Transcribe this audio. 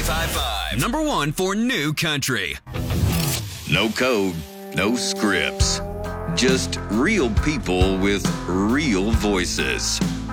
High Five. Number 1 for new country. No code, no scripts. Just real people with real voices.